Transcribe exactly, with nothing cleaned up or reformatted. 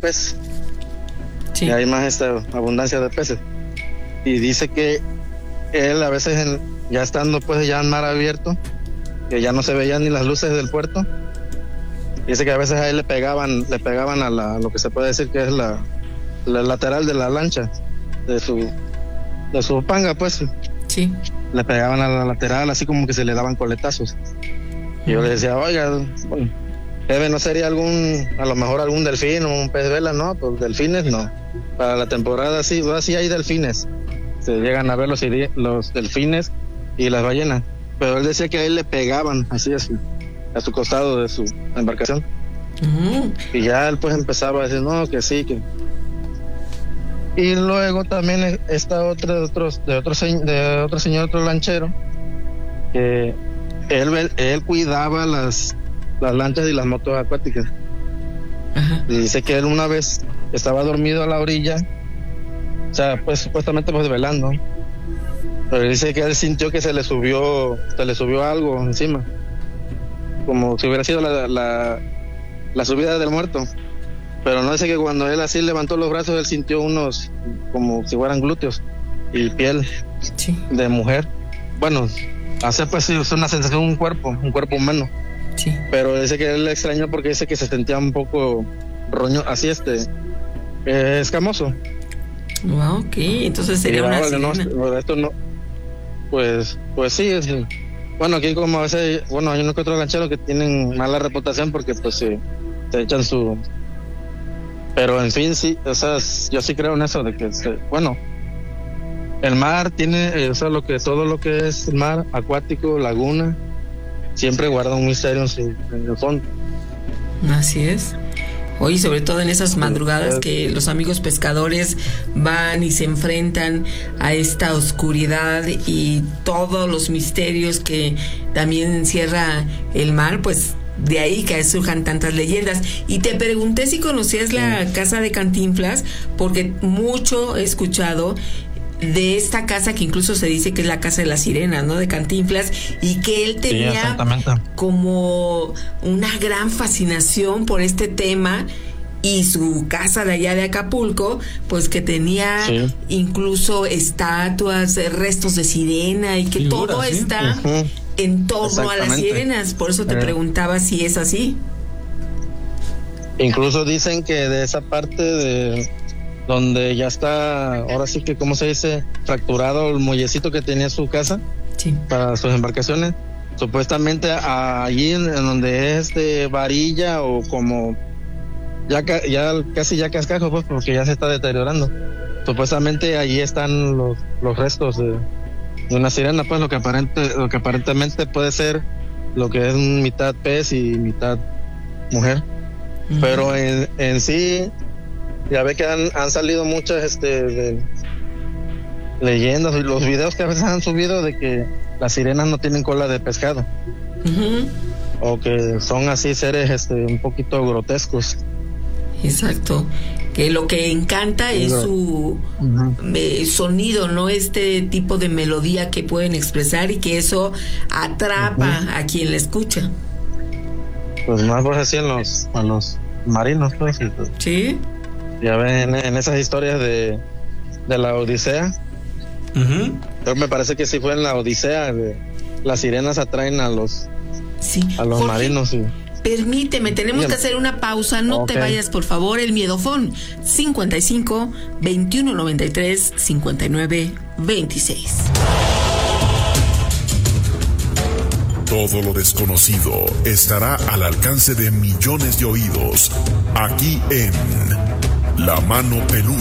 pez. Sí. Y hay más esta abundancia de peces. Y dice que él a veces en, ya estando pues ya en mar abierto, que ya no se veían ni las luces del puerto, dice que a veces a él le pegaban, le pegaban a la, lo que se puede decir que es la, la lateral de la lancha, de su, de su panga pues. Sí. Le pegaban a la lateral así como que se le daban coletazos. Y yo le decía, oiga, bueno, debe no sería algún, a lo mejor algún delfín o un pez vela, no, pues delfines no. Para la temporada sí, sí hay delfines. Se llegan a ver los, los delfines y las ballenas. Pero él decía que a él le pegaban así a su, a su costado de su embarcación. Uh-huh. Y ya él pues empezaba a decir, no, que sí, que... Y luego también está otro de otro, de otro, de otro señor, otro lanchero, que él, él cuidaba las, las lanchas y las motos acuáticas. Uh-huh. Y dice que él una vez estaba dormido a la orilla, o sea, pues supuestamente pues velando, pero dice que él sintió que se le subió, se le subió algo encima, como si hubiera sido la, la, la subida del muerto. Pero no, dice que cuando él así levantó los brazos, él sintió unos, como si fueran glúteos y piel sí. de mujer. Bueno, hace pues es una sensación, un cuerpo, un cuerpo humano. Sí. Pero dice que él le extrañó porque dice que se sentía un poco roño, así este, eh, escamoso. Wow, ok, entonces sería y, una vale, sirena. No, esto no, pues, pues sí, es, bueno, aquí como a veces, bueno, hay unos que otros lancheros que tienen mala reputación porque pues se, se echan su... Pero en fin, sí, o sea, yo sí creo en eso de que, se, bueno, el mar tiene, o sea, lo que, todo lo que es mar, acuático, laguna, siempre guarda un misterio en, su, en el fondo. Así es. Hoy, sobre todo en esas madrugadas que los amigos pescadores van y se enfrentan a esta oscuridad y todos los misterios que también encierra el mar, pues de ahí que surjan tantas leyendas. Y te pregunté si conocías la casa de Cantinflas, porque mucho he escuchado de esta casa que incluso se dice que es la casa de las sirenas, ¿no? De Cantinflas, y que él tenía sí, como una gran fascinación por este tema, y su casa de allá de Acapulco, pues que tenía sí. incluso estatuas, restos de sirena, y que Figura, todo ¿sí? está uh-huh. en torno a las sirenas. Por eso te eh. preguntaba si es así. Incluso dicen que de esa parte de donde ya está, ahora sí que, ¿cómo se dice? Fracturado el muellecito que tenía su casa sí. para sus embarcaciones. Supuestamente allí en, en donde es de varilla o como ya, ya casi ya cascajo, pues porque ya se está deteriorando. Supuestamente allí están los, los restos de, de una sirena, pues lo que aparente, lo que aparentemente puede ser lo que es mitad pez y mitad mujer. Uh-huh. Pero en, en sí ya ve que han, han salido muchas este de, leyendas y los videos que a veces han subido de que las sirenas no tienen cola de pescado. Uh-huh. O que son así seres este un poquito grotescos. Exacto, que lo que encanta es su uh-huh. eh, sonido, ¿no? Este tipo de melodía que pueden expresar y que eso atrapa uh-huh. a quien la escucha. Pues más pues así en los, a los marinos, pues. Sí. Ya ven en, en esas historias de, de la Odisea. Uh-huh. Pero me parece que sí fue en la Odisea, de, las sirenas atraen a los, sí. a los Jorge, marinos. Sí. Permíteme, tenemos Bien. que hacer una pausa, no okay. te vayas por favor. El miedofón cincuenta y cinco, veintiuno noventa y tres, cincuenta y nueve, veintiséis. Todo lo desconocido estará al alcance de millones de oídos aquí en La Mano Peluda,